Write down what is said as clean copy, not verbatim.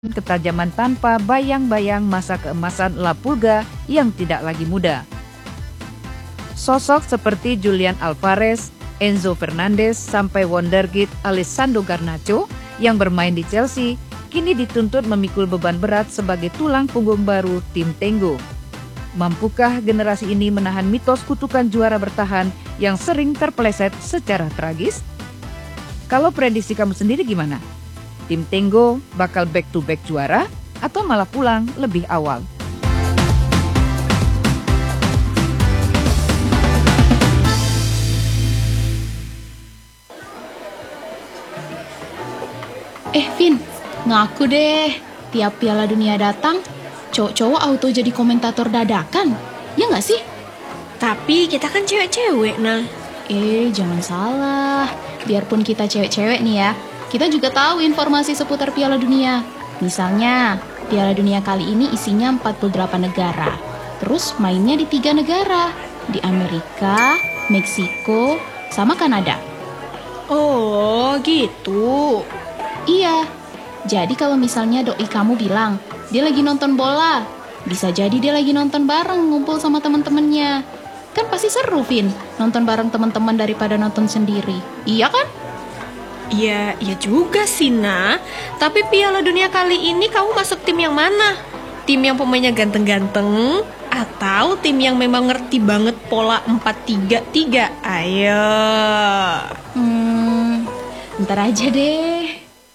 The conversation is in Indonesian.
ketajaman tanpa bayang-bayang masa keemasan La Pulga yang tidak lagi muda. Sosok seperti Julian Alvarez, Enzo Fernandez, sampai wonderkid Alessandro Garnacho yang bermain di Chelsea, kini dituntut memikul beban berat sebagai tulang punggung baru tim Tenggo. Mampukah generasi ini menahan mitos kutukan juara bertahan yang sering terpeleset secara tragis? Kalau prediksi kamu sendiri gimana? Tim Tenggo bakal back-to-back juara atau malah pulang lebih awal? Vin, ngaku deh, tiap Piala Dunia datang, cowok-cowok auto jadi komentator dadakan, ya nggak sih? Tapi kita kan cewek-cewek, nah. Jangan salah, biarpun kita cewek-cewek nih ya, kita juga tahu informasi seputar Piala Dunia. Misalnya, Piala Dunia kali ini isinya 48 negara. Terus mainnya di 3 negara, di Amerika, Meksiko, sama Kanada. Oh, gitu. Iya, jadi kalau misalnya doi kamu bilang, dia lagi nonton bola, bisa jadi dia lagi nonton bareng ngumpul sama teman-temannya. Kan pasti seru, Vin, nonton bareng teman-teman daripada nonton sendiri. Iya kan? Iya juga sih, Nah. Tapi Piala Dunia kali ini kamu masuk tim yang mana? Tim yang pemainnya ganteng-ganteng? Atau tim yang memang ngerti banget pola 4-3-3? Ayo. Ntar aja deh.